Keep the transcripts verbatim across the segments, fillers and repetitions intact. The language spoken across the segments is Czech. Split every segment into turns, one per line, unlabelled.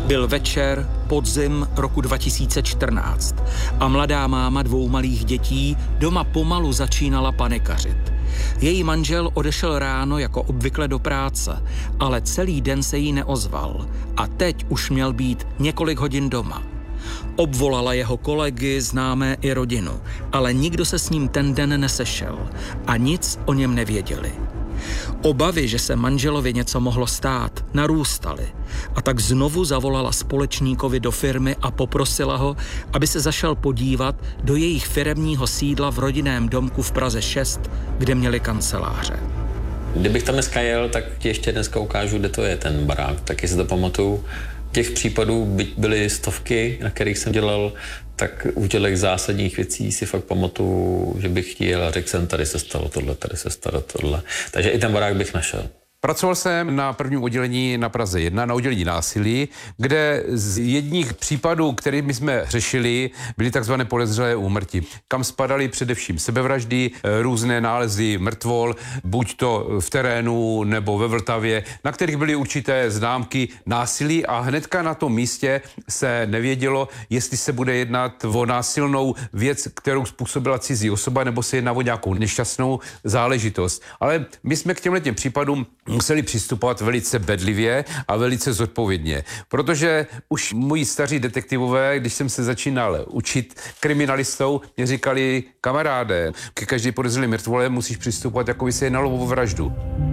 Byl večer, podzim roku dva tisíce čtrnáct a mladá máma dvou malých dětí doma pomalu začínala panikařit. Její manžel odešel ráno jako obvykle do práce, ale celý den se jí neozval a teď už měl být několik hodin doma. Obvolala jeho kolegy, známé i rodinu, ale nikdo se s ním ten den nesešel a nic o něm nevěděli. Obavy, že se manželovi něco mohlo stát, narůstaly a tak znovu zavolala společníkovi do firmy a poprosila ho, aby se zašel podívat do jejich firemního sídla v rodinném domku v Praze šest, kde měli kanceláře.
Kdybych tam dneska jel, tak ti ještě dneska ukážu, kde to je ten barák, taky si to pamatuju. Těch případů byť byly stovky, na kterých jsem dělal, tak u těch zásadních věcí si fakt pamatuju, že bych chtěl a řekl jsem, tady se stalo tohle, tady se stalo tohle. Takže i ten barák bych našel.
Pracoval jsem na prvním oddělení na Praze jedna, na oddělení násilí, kde z jedních případů, kterými jsme řešili, byly takzvané podezřelé úmrtí, kam spadaly především sebevraždy, různé nálezy mrtvol, buď to v terénu nebo ve Vltavě, na kterých byly určité známky násilí a hnedka na tom místě se nevědělo, jestli se bude jednat o násilnou věc, kterou způsobila cizí osoba, nebo se jedná o nějakou nešťastnou záležitost. Ale my jsme k těmhle případům museli přistupovat velice bedlivě a velice zodpovědně, protože už moji staří detektivové, když jsem se začínal učit kriminalistou, mě říkali, kamaráde, ke každé podezřelé mrtvole musíš přistupovat, jako by se jednalo o vraždu.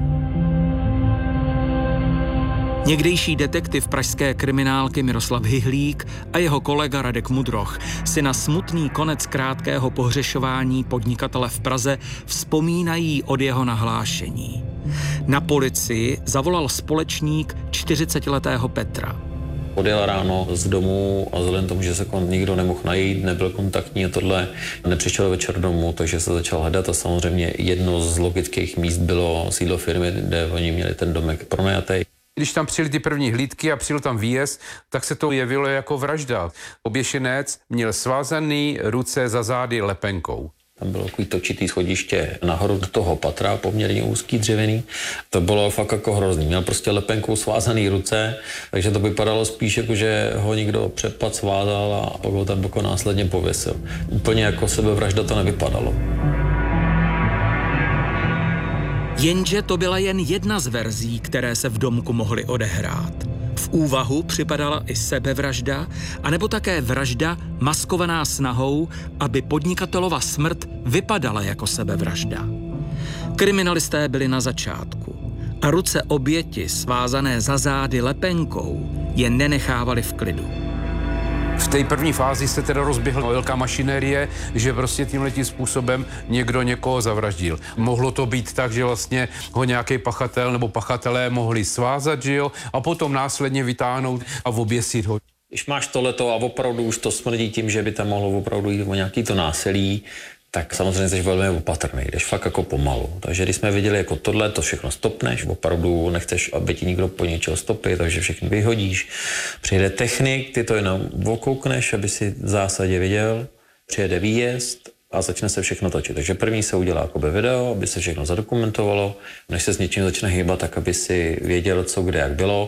Někdejší detektiv pražské kriminálky Miroslav Hyhlík a jeho kolega Radek Mudroch si na smutný konec krátkého pohřešování podnikatele v Praze vzpomínají od jeho nahlášení. Na policii zavolal společník čtyřicetiletého Petra.
Odjel ráno z domu a vzhledem tomu, že se nikdo nemohl najít, nebyl kontaktní a tohle, nepřišel večer domů, takže se začal hledat a samozřejmě jedno z logických míst bylo sídlo firmy, kde oni měli ten domek pronajatý.
Když tam přijeli ty první hlídky a přijel tam výjezd, tak se to jevilo jako vražda. Oběšenec měl svázaný ruce za zády lepenkou.
Tam bylo takový točitý schodiště nahoru do toho patra, poměrně úzký, dřevěný. To bylo fakt jako hrozný. Měl prostě lepenkou svázaný ruce, takže to vypadalo spíš jako, že ho někdo přepad svázal a pak ho tam jako následně pověsil. Úplně jako sebevražda to nevypadalo.
Jenže to byla jen jedna z verzí, které se v domku mohly odehrát. V úvahu připadala i sebevražda, anebo také vražda maskovaná snahou, aby podnikatelova smrt vypadala jako sebevražda. Kriminalisté byli na začátku a ruce oběti svázané za zády lepenkou je nenechávali v klidu.
V té první fázi se teda rozběhla velká mašinérie, že prostě tímhletím způsobem někdo někoho zavraždil. Mohlo to být tak, že vlastně ho nějaký pachatel nebo pachatelé mohli svázat, že jo, a potom následně vytáhnout a oběsit ho.
Když máš tohleto a opravdu už to smrdí tím, že by tam mohlo opravdu jít o nějaký to násilí, tak samozřejmě jsi velmi opatrný, jdeš fakt jako pomalu. Takže když jsme viděli jako tohle, to všechno stopneš, opravdu nechceš, aby ti někdo po něčeho stopil, takže všechno vyhodíš. Přijede technik, ty to jenom okoukneš, aby si v zásadě viděl, přijede výjezd a začne se všechno točit. Takže první se udělá jakoby video, aby se všechno zadokumentovalo, než se s něčím začne hýbat, tak aby si věděl, co kde jak bylo.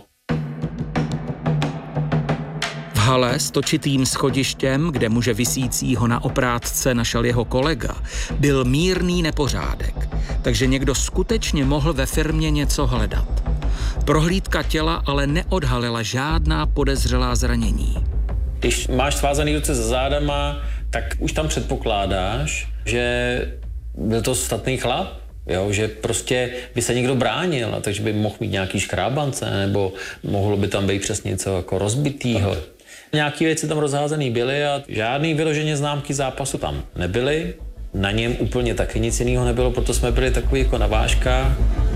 V hale s točitým schodištěm, kde muže visícího na oprátce našel jeho kolega, byl mírný nepořádek, takže někdo skutečně mohl ve firmě něco hledat. Prohlídka těla ale neodhalila žádná podezřelá zranění.
Když máš svázaný ruce za zádama, tak už tam předpokládáš, že byl to statný chlap, jo? Že prostě by se někdo bránil, takže by mohl mít nějaký škrábance, nebo mohlo by tam být přesně něco jako rozbitýho. Nějaké věci tam rozházený byly a žádný vyloženě známky zápasu tam nebyly. Na něm úplně taky nic jiného nebylo, proto jsme byli takový jako na vážkách.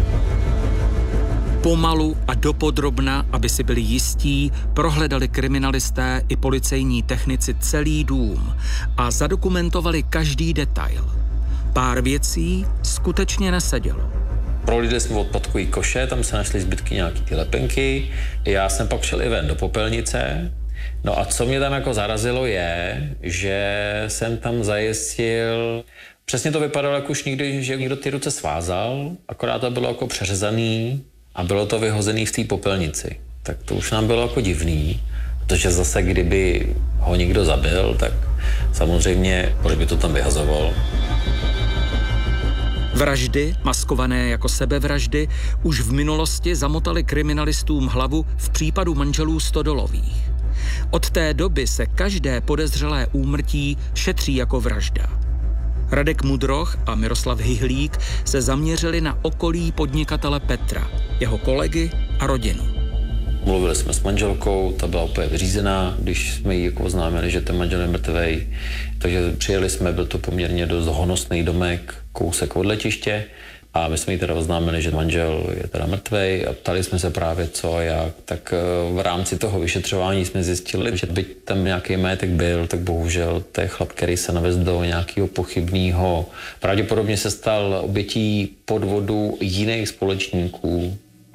Pomalu a dopodrobna, aby si byli jistí, prohledali kriminalisté i policejní technici celý dům a zadokumentovali každý detail. Pár věcí skutečně nesedělo.
Prohlídli jsme odpadkový koše, tam se našly zbytky nějaký ty lepenky. Já jsem pak šel i ven do popelnice. No a co mě tam jako zarazilo je, že jsem tam zajistil, přesně to vypadalo jako už někdy, že někdo ty ruce svázal, akorát to bylo jako přeřezaný a bylo to vyhozený v té popelnici. tak to už nám bylo jako divný, protože zase kdyby ho někdo zabil, tak samozřejmě, proč by to tam vyhazoval.
Vraždy, maskované jako sebevraždy, už v minulosti zamotaly kriminalistům hlavu v případu manželů Stodolových. Od té doby se každé podezřelé úmrtí šetří jako vražda. Radek Mudroch a Miroslav Hyhlík se zaměřili na okolí podnikatele Petra, jeho kolegy a rodinu.
Mluvili jsme s manželkou, ta byla úplně vyřízená, když jsme jí jako oznámili, že ten manžel je mrtvej. Takže přijeli jsme, byl to poměrně dost honosný domek, kousek od letiště. A my jsme jí teda oznámili, že manžel je teda mrtvej a ptali jsme se právě co a jak. Tak v rámci toho vyšetřování jsme zjistili, že byť tam nějaký majetek byl, tak bohužel to je chlap, který se navez do nějakého pochybného. Pravděpodobně se stal obětí podvodu jiných společníků.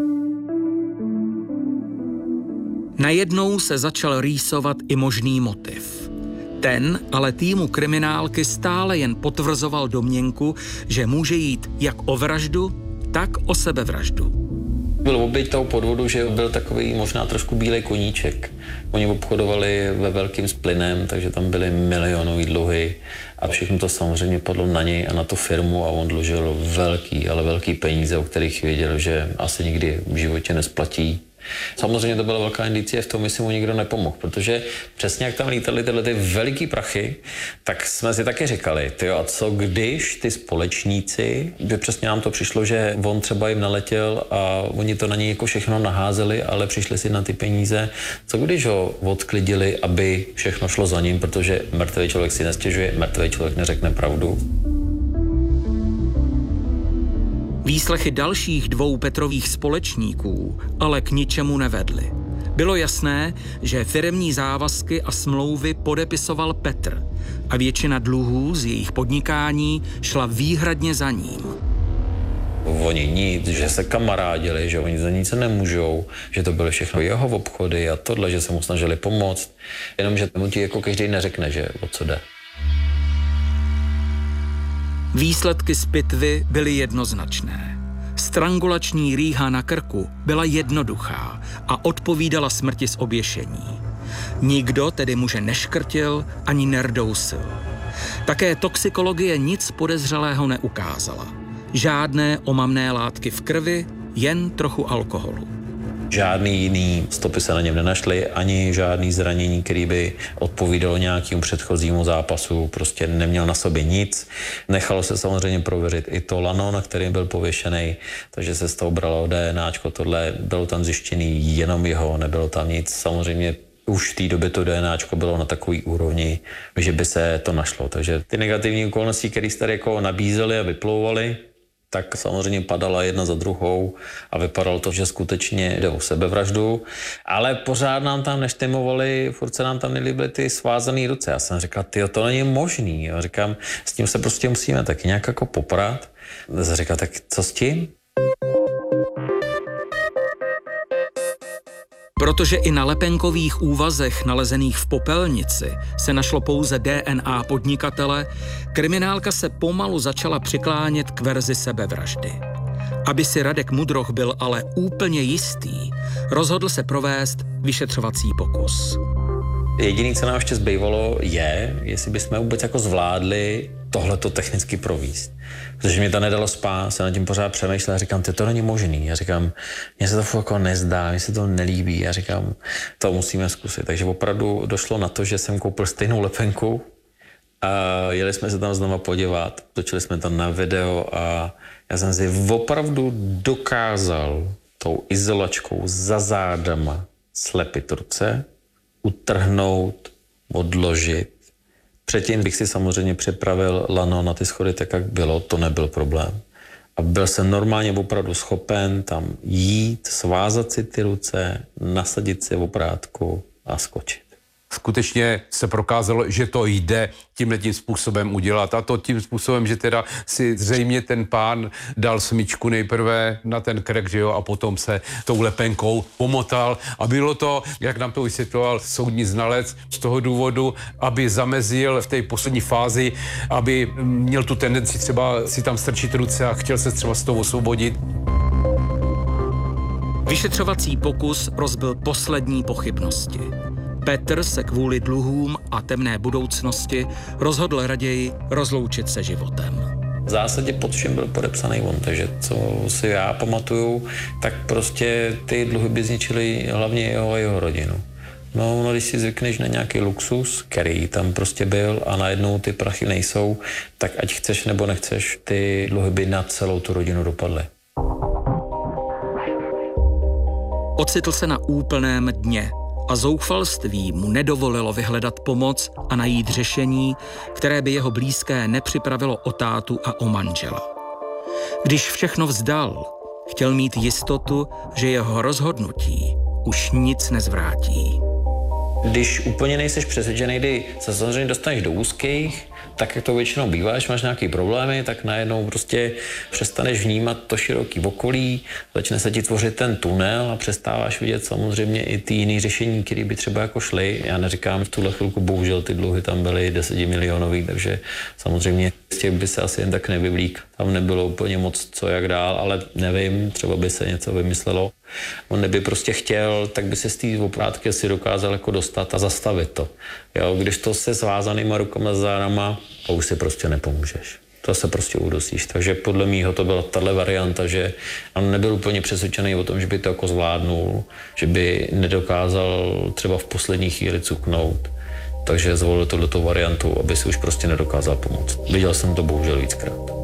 Najednou se začal rýsovat i možný motiv. Ten ale týmu kriminálky stále jen potvrzoval domněnku, že může jít jak o vraždu, tak o sebevraždu.
Byl oběť toho podvodu, že byl takový možná trošku bílej koníček. Oni obchodovali ve velkým s plynem, takže tam byly milionové dluhy a všechno to samozřejmě padlo na něj a na tu firmu a on dlužil velký, ale velký peníze, o kterých věděl, že asi nikdy v životě nesplatí. Samozřejmě to byla velká indicie v tom, jestli mu nikdo nepomohl, protože přesně jak tam lítaly tyhle ty veliký prachy, tak jsme si taky říkali, tyjo, a co když ty společníci, že přesně nám to přišlo, že on třeba jim naletěl a oni to na něj jako všechno naházeli, ale přišli si na ty peníze, co když ho odklidili, aby všechno šlo za ním, protože mrtvý člověk si nestěžuje, mrtvý člověk neřekne pravdu.
Výslechy dalších dvou Petrových společníků ale k ničemu nevedly. Bylo jasné, že firemní závazky a smlouvy podepisoval Petr a většina dluhů z jejich podnikání šla výhradně za ním.
Oni nic, že se kamarádili, že oni za nic nemůžou, že to byly všechno jeho obchody a tohle, že se mu snažili pomoct, jenomže mu ti jako každý neřekne, že o co jde.
Výsledky z pitvy byly jednoznačné. Strangulační rýha na krku byla jednoduchá a odpovídala smrti z oběšení. Nikdo tedy muže neškrtil ani nerdousil. Také toxikologie nic podezřelého neukázala. Žádné omamné látky v krvi, jen trochu alkoholu.
Žádný jiný stopy se na něm nenašly, ani žádný zranění, který by odpovídalo nějakému předchozímu zápasu, prostě neměl na sobě nic. Nechalo se samozřejmě prověřit i to lano, na kterém byl pověšený, takže se z toho bralo DNAčko, tohle bylo tam zjištěný jenom jeho, nebylo tam nic. Samozřejmě už v té době to DNAčko bylo na takový úrovni, že by se to našlo. Takže ty negativní okolnosti, které se tady jako nabízely a vyplouvaly, tak samozřejmě padala jedna za druhou a vypadalo to, že skutečně jde o sebevraždu, ale pořád nám tam neštimovali, furt se nám tam nelíbily ty svázané ruce. Já jsem říkal, tyjo, to není možný. Já říkám, s tím se prostě musíme taky nějak jako poprat. Já říkal, tak co s tím?
Protože i na lepenkových úvazech nalezených v popelnici se našlo pouze D N A podnikatele, kriminálka se pomalu začala přiklánět k verzi sebevraždy. Aby si Radek Mudroch byl ale úplně jistý, rozhodl se provést vyšetřovací pokus.
Jediné, co nám ještě zbývalo, je, jestli bychom vůbec jako zvládli tohleto technicky províst. Protože mě to nedalo spát, se nad tím pořád přemýšlel a říkám, ty to není možný. Já říkám, mně se to fakt jako nezdá, mně se to nelíbí. Já říkám, to musíme zkusit. Takže opravdu došlo na to, že jsem koupil stejnou lepenku a jeli jsme se tam znova podívat. Točili jsme to na video a já jsem si opravdu dokázal tou izolačkou za zádama slepit ruce, utrhnout, odložit. Předtím bych si samozřejmě připravil lano na ty schody tak, jak bylo, to nebyl problém. A byl jsem normálně opravdu schopen tam jít, svázat si ty ruce, nasadit si oprátku a skočit.
Skutečně se prokázalo, že to jde tímhletím způsobem udělat. A to tím způsobem, že teda si zřejmě ten pán dal smyčku nejprve na ten krk, že jo, a potom se tou lepenkou pomotal. A bylo to, jak nám to vysvětloval soudní znalec, z toho důvodu, aby zamezil v té poslední fázi, aby měl tu tendenci třeba si tam strčit ruce a chtěl se třeba z toho osvobodit.
Vyšetřovací pokus rozbil poslední pochybnosti. Petr se kvůli dluhům a temné budoucnosti rozhodl raději rozloučit se životem.
V zásadě pod všem byl podepsaný on, takže co si já pamatuju, tak prostě ty dluhy by zničily hlavně jeho a jeho rodinu. No, no, když si zvykneš na nějaký luxus, který tam prostě byl a najednou ty prachy nejsou, tak ať chceš nebo nechceš, ty dluhy by na celou tu rodinu dopadly.
Ocitl se na úplném dně a zoufalství mu nedovolilo vyhledat pomoc a najít řešení, které by jeho blízké nepřipravilo o tátu a o manžela. Když všechno vzdal, chtěl mít jistotu, že jeho rozhodnutí už nic nezvrátí.
Když úplně nejseš přesvědčený, kdy se samozřejmě dostaneš do úzkých, tak jak to většinou bývá, když máš nějaké problémy, tak najednou prostě přestaneš vnímat to široký okolí, začne se ti tvořit ten tunel a přestáváš vidět samozřejmě i ty jiné řešení, které by třeba jako šly. Já neříkám v tuhle chvilku, bohužel ty dluhy tam byly desetimilionový, takže samozřejmě z těch by se asi jen tak nevylík. Tam nebylo úplně moc co jak dál, ale nevím, třeba by se něco vymyslelo. On neby prostě chtěl, tak by se z té oprátky asi dokázal jako dostat a zastavit to. Jo, když to se svázanýma rukama za zárama, a už si prostě nepomůžeš. To se prostě udusíš. Takže podle mýho to byla tahle varianta, že on nebyl úplně přesvědčený o tom, že by to jako zvládnul, že by nedokázal třeba v poslední chvíli cuknout. Takže zvolil tohleto variantu, aby si už prostě nedokázal pomoct. Viděl jsem to bohužel víckrát.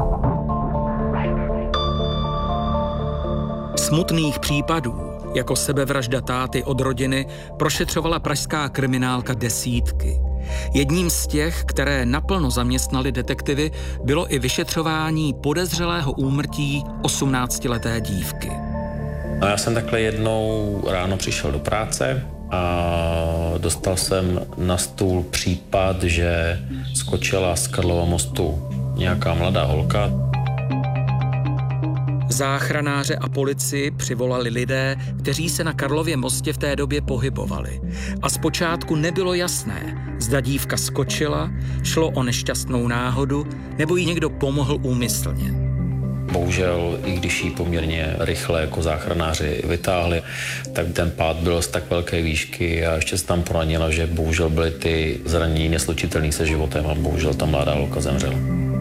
Smutných případů, jako sebevražda táty od rodiny, prošetřovala pražská kriminálka desítky. Jedním z těch, které naplno zaměstnali detektivy, bylo i vyšetřování podezřelého úmrtí osmnáctileté dívky.
No, já jsem takhle jednou ráno přišel do práce a dostal jsem na stůl případ, že skočila z Karlova mostu nějaká mladá holka.
Záchranáře a policii přivolali lidé, kteří se na Karlově mostě v té době pohybovali. A zpočátku nebylo jasné, zda dívka skočila, šlo o nešťastnou náhodu, nebo jí někdo pomohl úmyslně.
Bohužel, i když ji poměrně rychle jako záchranáři vytáhli, tak ten pád byl z tak velké výšky a ještě se tam poranila, že bohužel byly ty zranění neslučitelné se životem a bohužel ta mladá holka zemřela.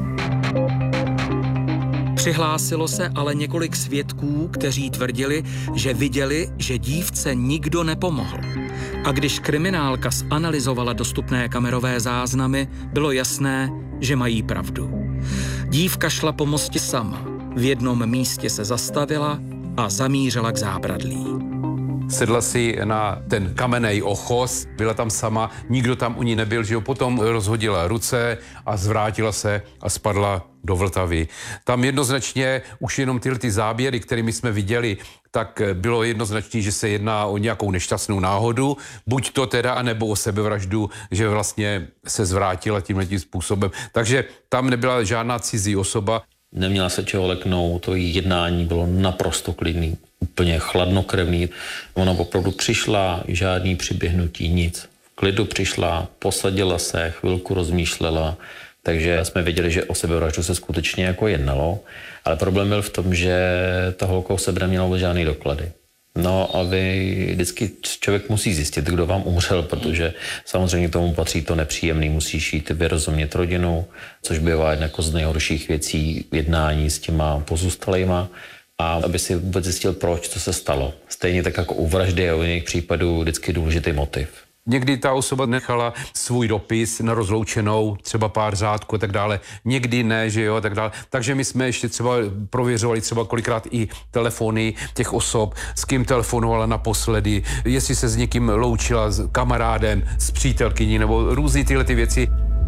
Přihlásilo se ale několik svědků, kteří tvrdili, že viděli, že dívce nikdo nepomohl. A když kriminálka zanalyzovala dostupné kamerové záznamy, bylo jasné, že mají pravdu. Dívka šla po mostě sama. V jednom místě se zastavila a zamířila k zábradlí.
Sedla si na ten kamenej ochos, byla tam sama, nikdo tam u ní nebyl, že jo, potom rozhodila ruce a zvrátila se a spadla do Vltavy. Tam jednoznačně už jenom tyhle ty záběry, kterými jsme viděli, tak bylo jednoznačné, že se jedná o nějakou nešťastnou náhodu, buď to teda, anebo o sebevraždu, že vlastně se zvrátila tímhletím způsobem. Takže tam nebyla žádná cizí osoba.
Neměla se čeho leknout, to jednání bylo naprosto klidný, úplně chladnokrevný. Ona opravdu přišla, žádný přiběhnutí, nic. V klidu přišla, posadila se, chvilku rozmýšlela, takže jsme věděli, že o sebevraždu se skutečně jako jednalo, ale problém byl v tom, že ta holka o sebe neměla vůbec žádný doklady. No a vy vždycky člověk musí zjistit, kdo vám umřel, protože samozřejmě tomu patří to nepříjemný, musíš jít vyrozumět rodinu, což bývá jedna jako z nejhorších věcí jednání s těma pozůstalýma, a aby si vůbec zjistil, proč, co se stalo. Stejně tak jako u vraždy a u jiných případů vždycky důležitý motiv.
Někdy ta osoba nechala svůj dopis na rozloučenou, třeba pár řádků a tak dále. Někdy ne, že jo, a tak dále. Takže my jsme ještě třeba prověřovali třeba kolikrát i telefony těch osob, s kým telefonovala naposledy, jestli se s někým loučila, s kamarádem, s přítelkyní nebo různý tyhle ty věci.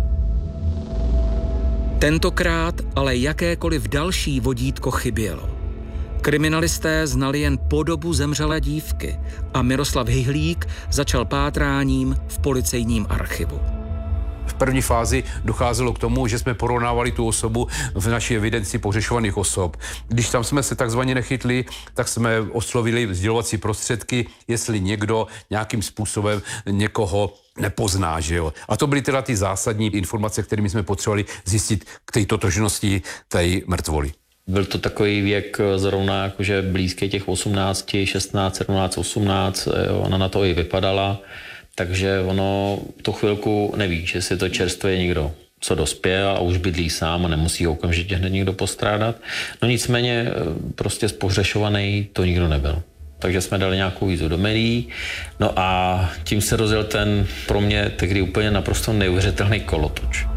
Tentokrát ale jakékoliv další vodítko chybělo. Kriminalisté znali jen podobu zemřelé dívky a Miroslav Hyhlík začal pátráním v policejním archivu.
V první fázi docházelo k tomu, že jsme porovnávali tu osobu v naší evidenci pohřešovaných osob. Když tam jsme se takzvaně nechytli, tak jsme oslovili sdělovací prostředky, jestli někdo nějakým způsobem někoho nepozná, že jo. A to byly teda ty zásadní informace, kterými jsme potřebovali zjistit k té totožnosti té mrtvoly.
Byl to takový věk zrovna jakože blízký těch osmnáct, šestnáct, sedmnáct, osmnáct, jo, ona na to i vypadala, takže ono tu chvilku nevíš, jestli to čerstvě je někdo, co dospěl a už bydlí sám a nemusí ho okamžitě hned někdo postrádat. No nicméně prostě spohřešovaný to nikdo nebyl. Takže jsme dali nějakou výzvu do médií. No a tím se rozjel ten pro mě tehdy úplně naprosto neuvěřitelný kolotoč.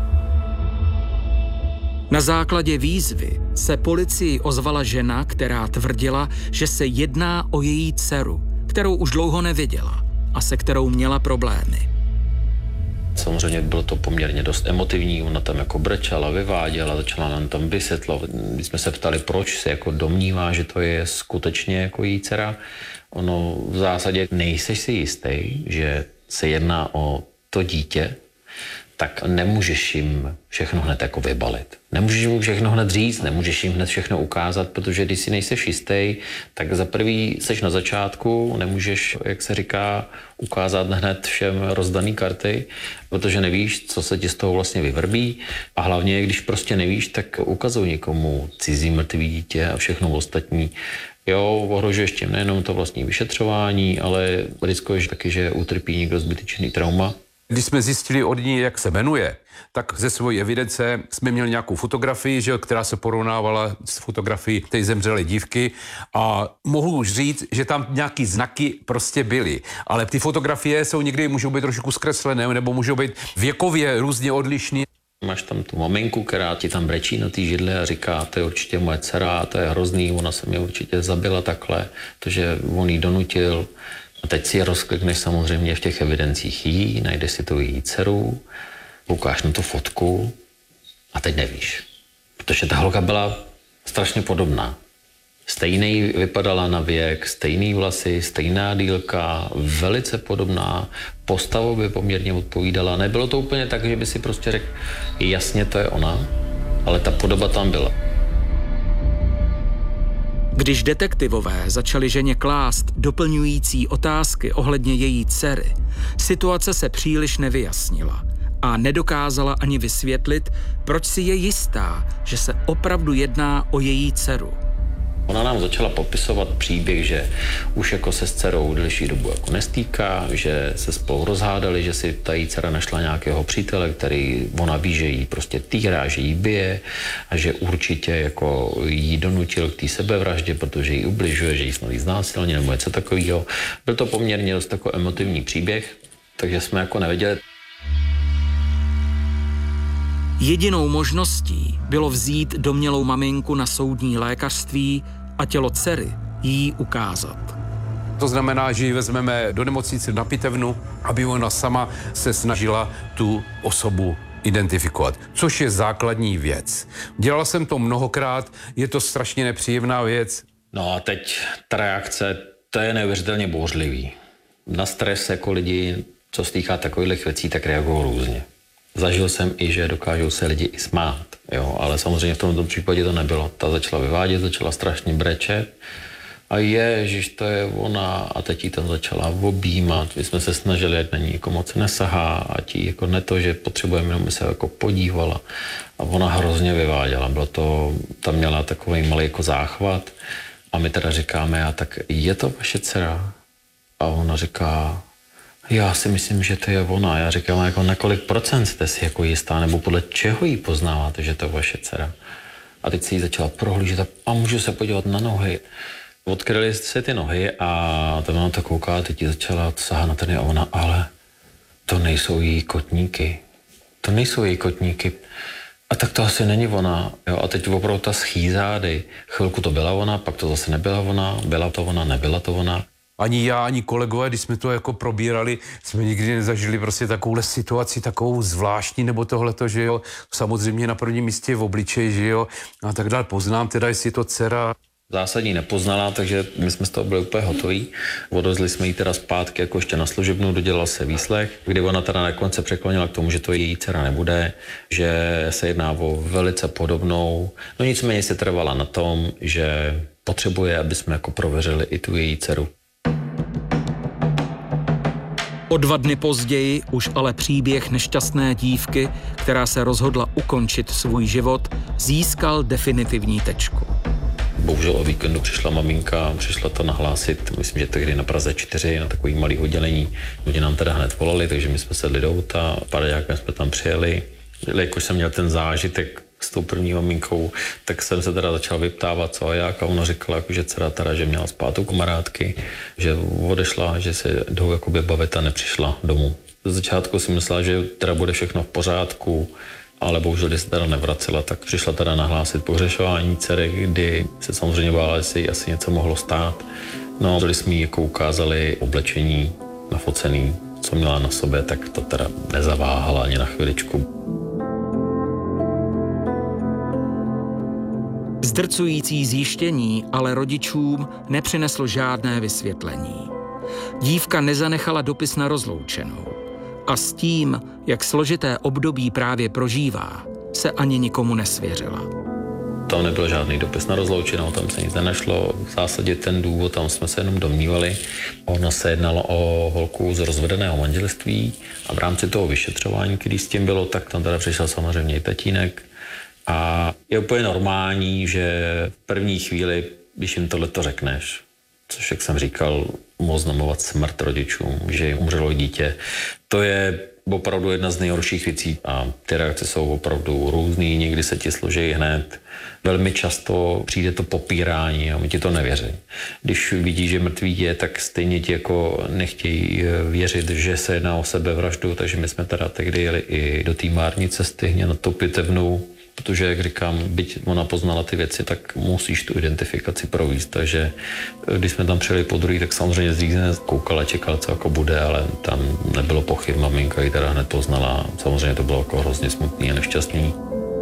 Na základě výzvy se policii ozvala žena, která tvrdila, že se jedná o její dceru, kterou už dlouho neviděla a se kterou měla problémy.
Samozřejmě bylo to poměrně dost emotivní, ona tam jako brečela, vyváděla, začala nám tam vysvětlovat. My jsme se ptali, proč se jako domnívá, že to je skutečně jako její dcera. Ono v zásadě nejseš si jistý, že se jedná o to dítě, tak nemůžeš jim všechno hned jako vybalit. Nemůžeš jim všechno hned říct, nemůžeš jim hned všechno ukázat, protože když si nejseš jistý, tak za prvý seš na začátku, nemůžeš, jak se říká, ukázat hned všem rozdaný karty, protože nevíš, co se ti z toho vlastně vyvrbí. A hlavně, když prostě nevíš, tak ukazuj někomu cizí mrtvý dítě a všechno ostatní. Jo, ohrožuješ tím nejenom to vlastní vyšetřování, ale riskuješ taky, že utrpí někdo zbytečný trauma.
Když jsme zjistili od ní, jak se jmenuje, tak ze své evidence jsme měli nějakou fotografii, že, která se porovnávala s fotografií té zemřelé dívky a mohu už říct, že tam nějaký znaky prostě byly. Ale ty fotografie jsou někdy, můžou být trošku zkreslené, nebo můžou být věkově různě odlišné.
Máš tam tu maminku, která ti tam brečí na té židli a říká, to je určitě moje dcera, to je hrozný, ona se mě určitě zabila takhle, protože on jí donutil. A teď si je rozklikneš samozřejmě v těch evidencích jí, najdeš si tu její dceru, koukáš na tu fotku a teď nevíš. Protože ta holka byla strašně podobná. Stejný vypadala na věk, stejný vlasy, stejná délka, velice podobná, postavu by poměrně odpovídala. Nebylo to úplně tak, že by si prostě řekl, jasně to je ona, ale ta podoba tam byla.
Když detektivové začali ženě klást doplňující otázky ohledně její dcery, situace se příliš nevyjasnila a nedokázala ani vysvětlit, proč si je jistá, že se opravdu jedná o její dceru.
Ona nám začala popisovat příběh, že už jako se s dcerou delší dobu jako nestýká, že se spolu rozhádali, že si ta její dcera našla nějakého přítele, který ona ví, že jí prostě týrá, že jí bije a že určitě jako jí donutil k té sebevraždě, protože jí ubližuje, že jí snad znásilnil nebo něco takového. Byl to poměrně dost jako emotivní příběh, takže jsme jako nevěděli.
Jedinou možností bylo vzít domnělou maminku na soudní lékařství a tělo dcery jí ukázat.
To znamená, že ji vezmeme do nemocnice na pitevnu, aby ona sama se snažila tu osobu identifikovat, což je základní věc. Dělal jsem to mnohokrát, je to strašně nepříjemná věc.
No a teď ta reakce, to je neuvěřitelně bouřlivý. Na stres jako lidi, co se týká takových věcí, tak reagují různě. Zažil jsem i, že dokážou se lidi i smát, jo, ale samozřejmě v tomto případě to nebylo. Ta začala vyvádět, začala strašně brečet a ježiš, to je ona a teď jí tam začala objímat. My jsme se snažili, ať na ní jako moc nesahá a ti jako ne to, že potřebujeme, jenom se jako podívala a ona hrozně vyváděla. Bylo to, tam měla takový malý jako záchvat a my teda říkáme, a tak je to vaše dcera? A ona říká, já si myslím, že to je ona. Já říkám, jako na kolik procent jste si jako jistá, nebo podle čeho jí poznáváte, že to je vaše dcera. A teď si jí začala prohlížet a můžu se podívat na nohy. Odkryly se ty nohy a tam ona to kouká a teď jí začala sahat na ten a ona, ale to nejsou její kotníky. To nejsou její kotníky. A tak to asi není ona. Jo? A teď opravdu ta schýzády. Chvilku to byla ona, pak to zase nebyla ona, byla to ona, nebyla to ona.
Ani já, ani kolegové, když jsme to jako probírali, jsme nikdy nezažili prostě takovouhle situaci, takovou zvláštní nebo tohleto, že jo. Samozřejmě na prvním místě v obličeji, že jo. A tak dále poznám teda, jestli je to dcera.
Zásadní nepoznala, takže my jsme z toho byli úplně hotoví. Odvezli jsme ji teda zpátky jako ještě na služebnu, dodělal se výslech, kdy ona teda nakonec se překlonila k tomu, že to její dcera nebude, že se jedná o velice podobnou. No nicméně se trvala na tom, že potřebuje, aby jsme jako prověřili i tu její dceru.
O dva dny později už ale příběh nešťastné dívky, která se rozhodla ukončit svůj život, získal definitivní tečku.
Bohužel o víkendu přišla maminka, přišla to nahlásit, myslím, že tehdy na Praze čtyři, na takový malý oddělení. Lidi nám teda hned volali, takže my jsme sedli do auta, paraďákem jsme tam přijeli. Jakož jsem měl ten zážitek s tou první maminkou, tak jsem se teda začal vyptávat, co a jak, a ona řekla, jako, že dcera teda, že měla spát u kamarádky, že odešla, že se jdou jakoby bavit a nepřišla domů. Z začátku si myslela, že teda bude všechno v pořádku, ale bohužel, když se teda nevracela, tak přišla teda nahlásit pohřešování dcery, kdy se samozřejmě bála, že si asi něco mohlo stát. No, když jsme jí jako ukázali oblečení nafocený, co měla na sobě, tak to teda nezaváhala ani na chviličku.
Zdrcující zjištění ale rodičům nepřineslo žádné vysvětlení. Dívka nezanechala dopis na rozloučenou a s tím, jak složité období právě prožívá, se ani nikomu nesvěřila.
Tam nebyl žádný dopis na rozloučenou, tam se nic nenašlo. V zásadě ten důvod, tam jsme se jenom domnívali. Ono se jednalo o holku z rozvedeného manželství a v rámci toho vyšetřování, který s tím bylo, tak tam teda přišel samozřejmě i tatínek. A je úplně normální, že v první chvíli, když jim tohleto řekneš, což, jak jsem říkal, oznamovat smrt rodičům, že jim umřelo dítě, to je opravdu jedna z nejhorších věcí a ty reakce jsou opravdu různý, někdy se ti složí hned. Velmi často přijde to popírání a my ti to nevěří. Když vidí, že mrtvý je, tak stejně ti jako nechtějí věřit, že se jedná o sebevraždu, takže my jsme teda tehdy jeli i do té Márnice stejně na tou pitevnu, protože, jak říkám, byť ona poznala ty věci, tak musíš tu identifikaci provést. Takže když jsme tam přijeli po druhý, tak samozřejmě zřízeně koukala, čekala, co jako bude, ale tam nebylo pochyb, maminka ji teda hned poznala. Samozřejmě to bylo jako hrozně smutný a nešťastný.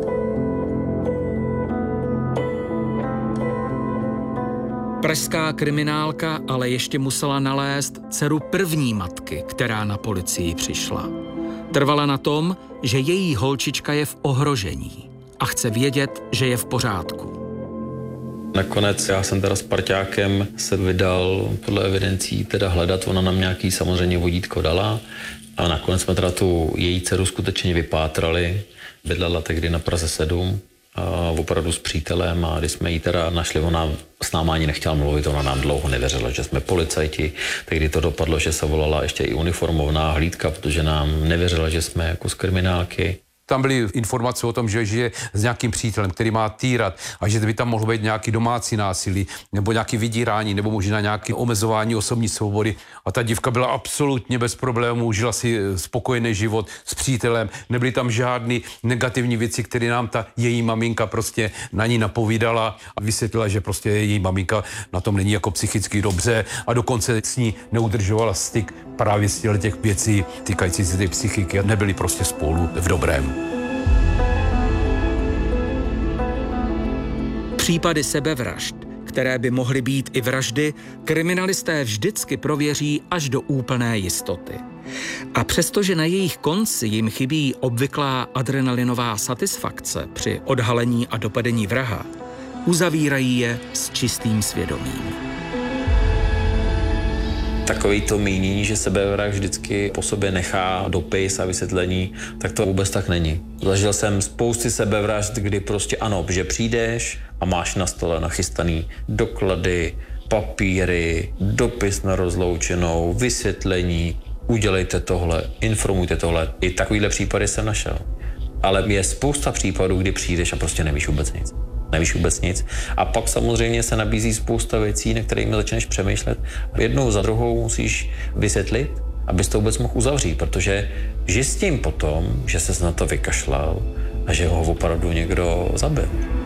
Pražská kriminálka ale ještě musela nalézt dceru první matky, která na policii přišla. Trvala na tom, že její holčička je v ohrožení a chce vědět, že je v pořádku.
Nakonec já jsem teda s parťákem se vydal podle evidencí teda hledat, ona nám nějaký samozřejmě vodítko dala a nakonec jsme teda tu její dceru skutečně vypátrali. Bydlela tehdy na Praze sedm a opravdu s přítelem a když jsme ji teda našli, ona s náma ani nechtěla mluvit, ona nám dlouho nevěřila, že jsme policajti. Tehdy to dopadlo, že se volala ještě i uniformovaná hlídka, protože nám nevěřila, že jsme jako z kriminálky.
Tam byly informace o tom, že žije s nějakým přítelem, který má týrat a že by tam mohlo být nějaký domácí násilí nebo nějaký vydírání nebo možná nějaké omezování osobní svobody. A ta dívka byla absolutně bez problémů, žila si spokojený život s přítelem, nebyly tam žádné negativní věci, které nám ta její maminka prostě na ní napovídala a vysvětlila, že prostě její maminka na tom není jako psychicky dobře a dokonce s ní neudržovala styk právě z těch věcí týkající se té psychiky a nebyli prostě spolu v dobrém.
Případy sebevražd, které by mohly být i vraždy, kriminalisté vždycky prověří až do úplné jistoty. A přestože na jejich konci jim chybí obvyklá adrenalinová satisfakce při odhalení a dopadení vraha, uzavírají je s čistým svědomím.
Takový to mínění, že sebevrah vždycky po sobě nechá dopis a vysvětlení, tak to vůbec tak není. Zažil jsem spousty sebevražd, kdy prostě ano, že přijdeš a máš na stole nachystaný doklady, papíry, dopis na rozloučenou, vysvětlení, udělejte tohle, informujte tohle. I takovýhle případy jsem našel. Ale je spousta případů, kdy přijdeš a prostě nevíš vůbec nic. Nevíš vůbec nic. A pak samozřejmě se nabízí spousta věcí, na kterými začneš přemýšlet. Jednou za druhou musíš vysvětlit, abys to vůbec mohl uzavřít, protože žij s tím potom, že ses na to vykašlal a že ho opravdu někdo zabil.